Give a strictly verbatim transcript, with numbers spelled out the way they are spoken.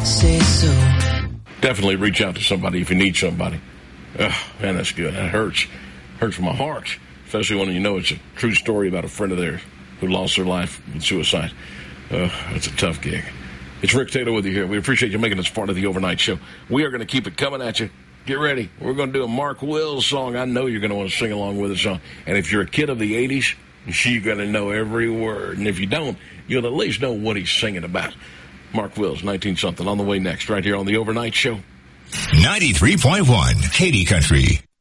say so. Definitely reach out to somebody if you need somebody. Oh, man, that's good. That hurts. Hurts my heart, especially when you know it's a true story about a friend of theirs who lost their life with suicide. Uh, it's a tough gig. It's Rick Taylor with you here. We appreciate you making us part of the overnight show. We are going to keep it coming at you. Get ready. We're going to do a Mark Wills song. I know you're going to want to sing along with us on. And if you're a kid of the eighties, you're going to know every word. And if you don't, you'll at least know what he's singing about. Mark Wills, nineteen something, on the way next, right here on the overnight show. ninety-three point one, Katy Country.